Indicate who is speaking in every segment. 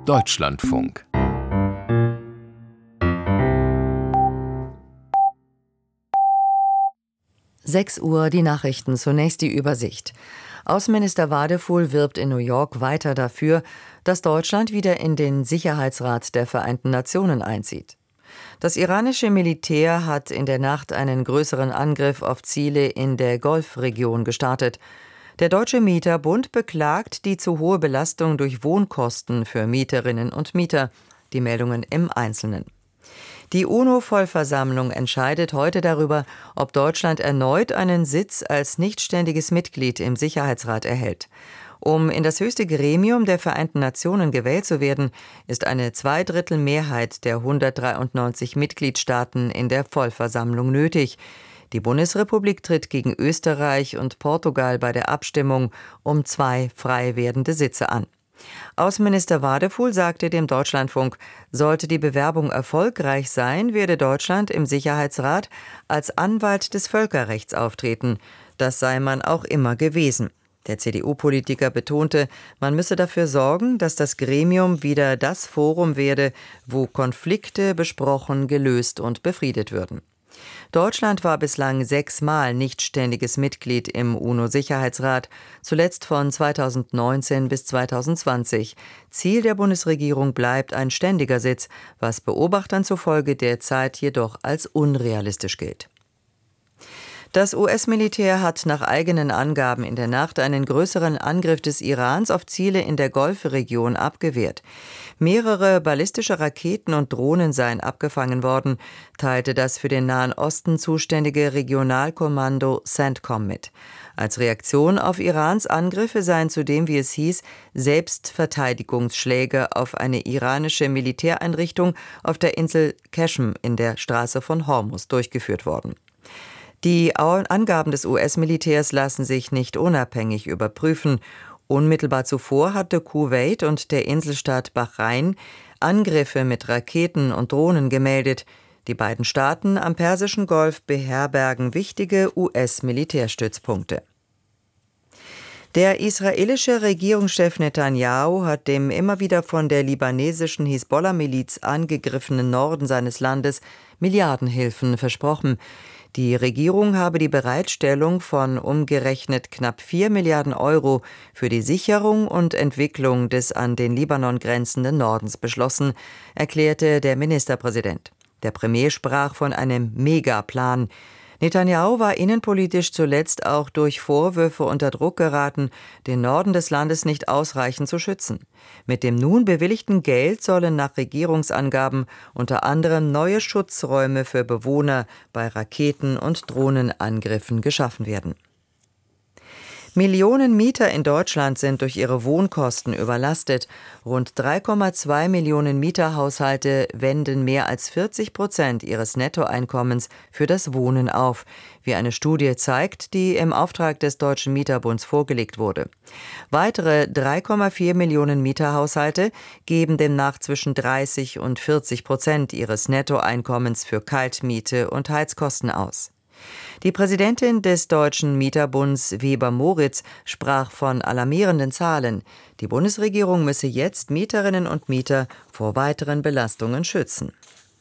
Speaker 1: Deutschlandfunk.
Speaker 2: Uhr, die Nachrichten, zunächst die Übersicht. Außenminister Wadefuhl wirbt in New York weiter dafür, dass Deutschland wieder in den Sicherheitsrat der Vereinten Nationen einzieht. Das iranische Militär hat in der Nacht einen größeren Angriff auf Ziele in der Golfregion gestartet. Der Deutsche Mieterbund beklagt die zu hohe Belastung durch Wohnkosten für Mieterinnen und Mieter. Die Meldungen im Einzelnen. Die UNO-Vollversammlung entscheidet heute darüber, ob Deutschland erneut einen Sitz als nichtständiges Mitglied im Sicherheitsrat erhält. Um in das höchste Gremium der Vereinten Nationen gewählt zu werden, ist eine Zweidrittelmehrheit der 193 Mitgliedstaaten in der Vollversammlung nötig. Die Bundesrepublik tritt gegen Österreich und Portugal bei der Abstimmung um 2 frei werdende Sitze an. Außenminister Wadefuhl sagte dem Deutschlandfunk, sollte die Bewerbung erfolgreich sein, werde Deutschland im Sicherheitsrat als Anwalt des Völkerrechts auftreten. Das sei man auch immer gewesen. Der CDU-Politiker betonte, man müsse dafür sorgen, dass das Gremium wieder das Forum werde, wo Konflikte besprochen, gelöst und befriedet würden. Deutschland war bislang 6-mal nichtständiges Mitglied im UNO-Sicherheitsrat, zuletzt von 2019 bis 2020. Ziel der Bundesregierung bleibt ein ständiger Sitz, was Beobachtern zufolge derzeit jedoch als unrealistisch gilt. Das US-Militär hat nach eigenen Angaben in der Nacht einen größeren Angriff des Irans auf Ziele in der Golfregion abgewehrt. Mehrere ballistische Raketen und Drohnen seien abgefangen worden, teilte das für den Nahen Osten zuständige Regionalkommando CENTCOM mit. Als Reaktion auf Irans Angriffe seien zudem, wie es hieß, Selbstverteidigungsschläge auf eine iranische Militäreinrichtung auf der Insel Qeshm in der Straße von Hormuz durchgeführt worden. Die Angaben des US-Militärs lassen sich nicht unabhängig überprüfen. Unmittelbar zuvor hatte Kuwait und der Inselstaat Bahrain Angriffe mit Raketen und Drohnen gemeldet. Die beiden Staaten am Persischen Golf beherbergen wichtige US-Militärstützpunkte. Der israelische Regierungschef Netanyahu hat dem immer wieder von der libanesischen Hisbollah-Miliz angegriffenen Norden seines Landes Milliardenhilfen versprochen. Die Regierung habe die Bereitstellung von umgerechnet knapp 4 Milliarden Euro für die Sicherung und Entwicklung des an den Libanon grenzenden Nordens beschlossen, erklärte der Ministerpräsident. Der Premier sprach von einem Megaplan. Netanyahu war innenpolitisch zuletzt auch durch Vorwürfe unter Druck geraten, den Norden des Landes nicht ausreichend zu schützen. Mit dem nun bewilligten Geld sollen nach Regierungsangaben unter anderem neue Schutzräume für Bewohner bei Raketen- und Drohnenangriffen geschaffen werden. Millionen Mieter in Deutschland sind durch ihre Wohnkosten überlastet. Rund 3,2 Millionen Mieterhaushalte wenden mehr als 40% ihres Nettoeinkommens für das Wohnen auf, wie eine Studie zeigt, die im Auftrag des Deutschen Mieterbunds vorgelegt wurde. Weitere 3,4 Millionen Mieterhaushalte geben demnach zwischen 30% und 40% ihres Nettoeinkommens für Kaltmiete und Heizkosten aus. Die Präsidentin des Deutschen Mieterbunds Weber Moritz sprach von alarmierenden Zahlen. Die Bundesregierung müsse jetzt Mieterinnen und Mieter vor weiteren Belastungen schützen.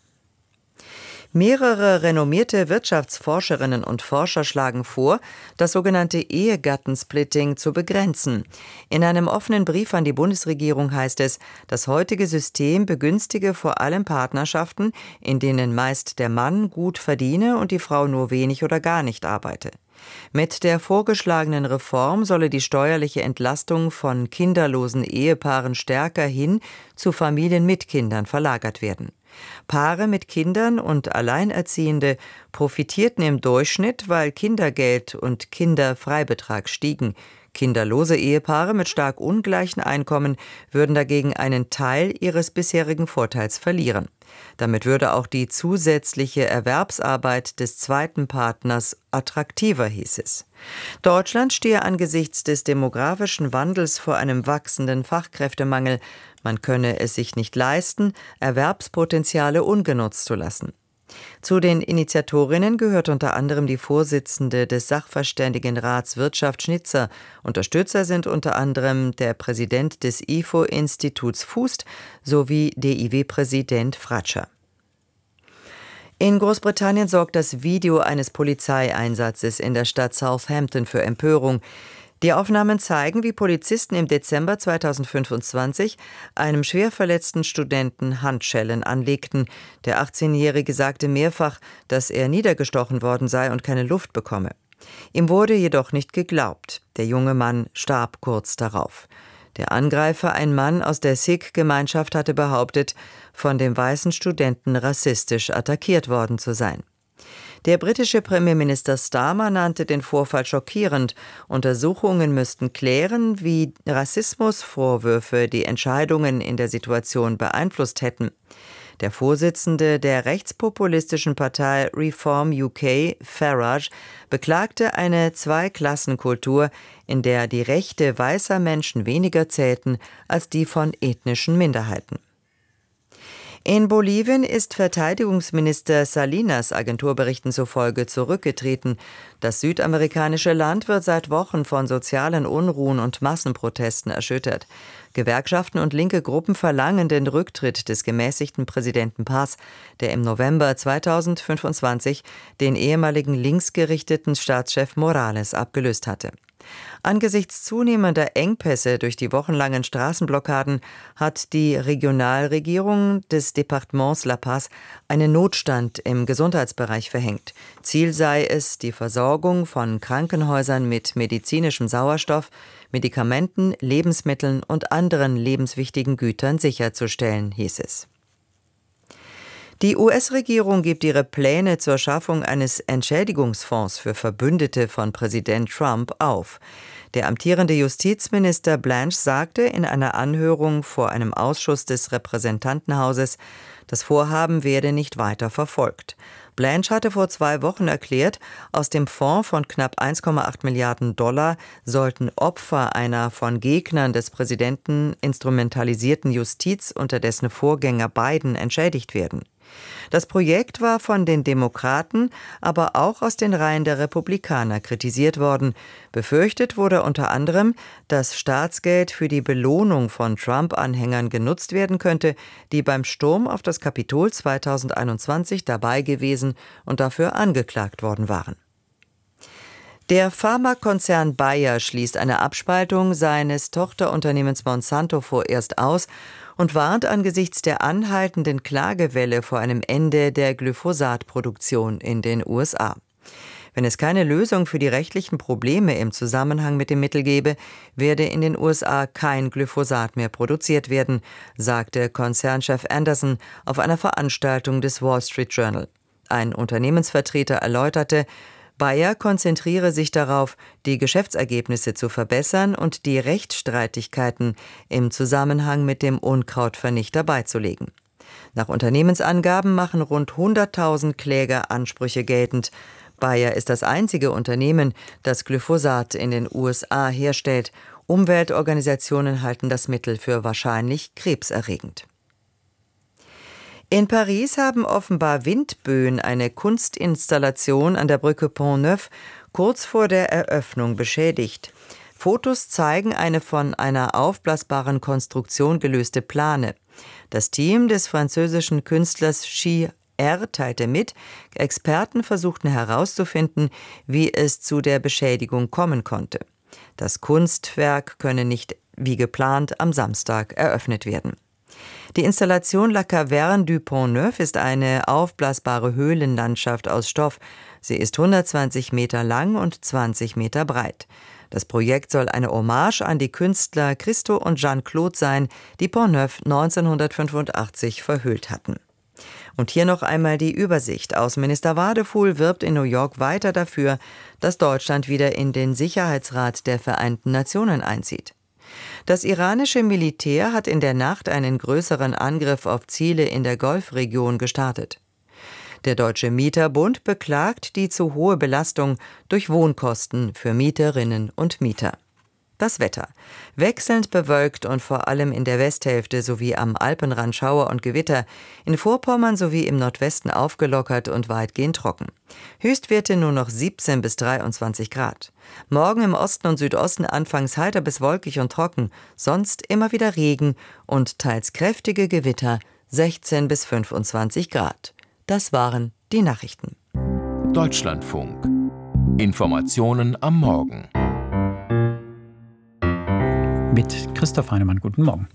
Speaker 2: Mehrere renommierte Wirtschaftsforscherinnen und Forscher schlagen vor, das sogenannte Ehegattensplitting zu begrenzen. In einem offenen Brief an die Bundesregierung heißt es, das heutige System begünstige vor allem Partnerschaften, in denen meist der Mann gut verdiene und die Frau nur wenig oder gar nicht arbeite. Mit der vorgeschlagenen Reform solle die steuerliche Entlastung von kinderlosen Ehepaaren stärker hin zu Familien mit Kindern verlagert werden. Paare mit Kindern und Alleinerziehende profitierten im Durchschnitt, weil Kindergeld und Kinderfreibetrag stiegen. Kinderlose Ehepaare mit stark ungleichen Einkommen würden dagegen einen Teil ihres bisherigen Vorteils verlieren. Damit würde auch die zusätzliche Erwerbsarbeit des zweiten Partners attraktiver, hieß es. Deutschland stehe angesichts des demografischen Wandels vor einem wachsenden Fachkräftemangel. Man könne es sich nicht leisten, Erwerbspotenziale ungenutzt zu lassen. Zu den Initiatorinnen gehört unter anderem die Vorsitzende des Sachverständigenrats Wirtschaft Schnitzer. Unterstützer sind unter anderem der Präsident des IFO-Instituts Fust sowie DIW-Präsident Fratscher. In Großbritannien sorgt das Video eines Polizeieinsatzes in der Stadt Southampton für Empörung. Die Aufnahmen zeigen, wie Polizisten im Dezember 2025 einem schwer verletzten Studenten Handschellen anlegten. Der 18-Jährige sagte mehrfach, dass er niedergestochen worden sei und keine Luft bekomme. Ihm wurde jedoch nicht geglaubt. Der junge Mann starb kurz darauf. Der Angreifer, ein Mann aus der Sikh-Gemeinschaft, hatte behauptet, von dem weißen Studenten rassistisch attackiert worden zu sein. Der britische Premierminister Starmer nannte den Vorfall schockierend. Untersuchungen müssten klären, wie Rassismusvorwürfe die Entscheidungen in der Situation beeinflusst hätten. Der Vorsitzende der rechtspopulistischen Partei Reform UK, Farage, beklagte eine Zweiklassenkultur, in der die Rechte weißer Menschen weniger zählten als die von ethnischen Minderheiten. In Bolivien ist Verteidigungsminister Salinas Agenturberichten zufolge zurückgetreten. Das südamerikanische Land wird seit Wochen von sozialen Unruhen und Massenprotesten erschüttert. Gewerkschaften und linke Gruppen verlangen den Rücktritt des gemäßigten Präsidenten Paz, der im November 2025 den ehemaligen linksgerichteten Staatschef Morales abgelöst hatte. Angesichts zunehmender Engpässe durch die wochenlangen Straßenblockaden hat die Regionalregierung des Departements La Paz einen Notstand im Gesundheitsbereich verhängt. Ziel sei es, die Versorgung von Krankenhäusern mit medizinischem Sauerstoff, Medikamenten, Lebensmitteln und anderen lebenswichtigen Gütern sicherzustellen, hieß es. Die US-Regierung gibt ihre Pläne zur Schaffung eines Entschädigungsfonds für Verbündete von Präsident Trump auf. Der amtierende Justizminister Blanche sagte in einer Anhörung vor einem Ausschuss des Repräsentantenhauses, das Vorhaben werde nicht weiter verfolgt. Blanche hatte vor 2 Wochen erklärt, aus dem Fonds von knapp 1,8 Milliarden Dollar sollten Opfer einer von Gegnern des Präsidenten instrumentalisierten Justiz unter dessen Vorgänger Biden entschädigt werden. Das Projekt war von den Demokraten, aber auch aus den Reihen der Republikaner kritisiert worden. Befürchtet wurde unter anderem, dass Staatsgeld für die Belohnung von Trump-Anhängern genutzt werden könnte, die beim Sturm auf das Kapitol 2021 dabei gewesen und dafür angeklagt worden waren. Der Pharmakonzern Bayer schließt eine Abspaltung seines Tochterunternehmens Monsanto vorerst aus und warnt angesichts der anhaltenden Klagewelle vor einem Ende der Glyphosat-Produktion in den USA. Wenn es keine Lösung für die rechtlichen Probleme im Zusammenhang mit dem Mittel gebe, werde in den USA kein Glyphosat mehr produziert werden, sagte Konzernchef Anderson auf einer Veranstaltung des Wall Street Journal. Ein Unternehmensvertreter erläuterte, Bayer konzentriere sich darauf, die Geschäftsergebnisse zu verbessern und die Rechtsstreitigkeiten im Zusammenhang mit dem Unkrautvernichter beizulegen. Nach Unternehmensangaben machen rund 100.000 Kläger Ansprüche geltend. Bayer ist das einzige Unternehmen, das Glyphosat in den USA herstellt. Umweltorganisationen halten das Mittel für wahrscheinlich krebserregend. In Paris haben offenbar Windböen eine Kunstinstallation an der Brücke Pont-Neuf kurz vor der Eröffnung beschädigt. Fotos zeigen eine von einer aufblasbaren Konstruktion gelöste Plane. Das Team des französischen Künstlers Chi R. teilte mit, Experten versuchten herauszufinden, wie es zu der Beschädigung kommen konnte. Das Kunstwerk könne nicht wie geplant am Samstag eröffnet werden. Die Installation La Caverne du Pont-Neuf ist eine aufblasbare Höhlenlandschaft aus Stoff. Sie ist 120 Meter lang und 20 Meter breit. Das Projekt soll eine Hommage an die Künstler Christo und Jeanne-Claude sein, die Pont-Neuf 1985 verhüllt hatten. Und hier noch einmal die Übersicht. Außenminister Wadefuhl wirbt in New York weiter dafür, dass Deutschland wieder in den Sicherheitsrat der Vereinten Nationen einzieht. Das iranische Militär hat in der Nacht einen größeren Angriff auf Ziele in der Golfregion gestartet. Der Deutsche Mieterbund beklagt die zu hohe Belastung durch Wohnkosten für Mieterinnen und Mieter. Das Wetter. Wechselnd bewölkt und vor allem in der Westhälfte sowie am Alpenrand Schauer und Gewitter. In Vorpommern sowie im Nordwesten aufgelockert und weitgehend trocken. Höchstwerte nur noch 17 bis 23 Grad. Morgen im Osten und Südosten anfangs heiter bis wolkig und trocken, sonst immer wieder Regen und teils kräftige Gewitter, 16 bis 25 Grad. Das waren die Nachrichten.
Speaker 1: Deutschlandfunk. Informationen am Morgen.
Speaker 3: Mit Christoph Heinemann, guten Morgen.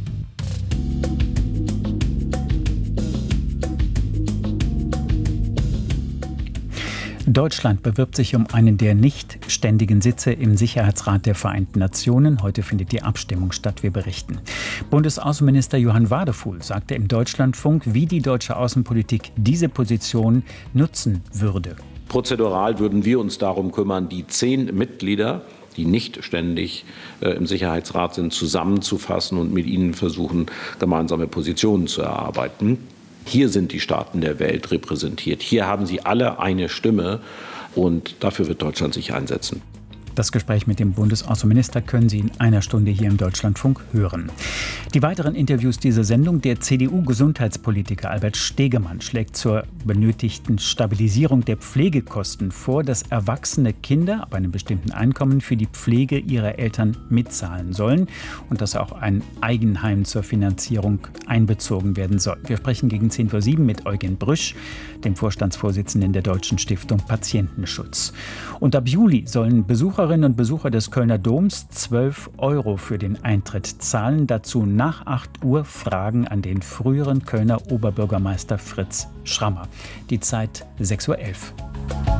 Speaker 3: Deutschland bewirbt sich um einen der nicht ständigen Sitze im Sicherheitsrat der Vereinten Nationen. Heute findet die Abstimmung statt, wir berichten. Bundesaußenminister Johann Wadefuhl sagte im Deutschlandfunk, wie die deutsche Außenpolitik diese Position nutzen würde.
Speaker 4: Prozedural würden wir uns darum kümmern, die 10 Mitglieder, die nicht ständig im Sicherheitsrat sind, zusammenzufassen und mit ihnen versuchen, gemeinsame Positionen zu erarbeiten. Hier sind die Staaten der Welt repräsentiert. Hier haben sie alle eine Stimme und dafür wird Deutschland sich einsetzen.
Speaker 3: Das Gespräch mit dem Bundesaußenminister können Sie in einer Stunde hier im Deutschlandfunk hören. Die weiteren Interviews dieser Sendung: Der CDU-Gesundheitspolitiker Albert Stegemann schlägt zur benötigten Stabilisierung der Pflegekosten vor, dass erwachsene Kinder ab einem bestimmten Einkommen für die Pflege ihrer Eltern mitzahlen sollen und dass auch ein Eigenheim zur Finanzierung einbezogen werden soll. Wir sprechen gegen 10:07 Uhr mit Eugen Brüsch, dem Vorstandsvorsitzenden der Deutschen Stiftung Patientenschutz. Und ab Juli sollen Besucherinnen und Besucher des Kölner Doms 12 € für den Eintritt zahlen. Dazu nach 8 Uhr Fragen an den früheren Kölner Oberbürgermeister Fritz Schrammer. Die Zeit 6:11 Uhr.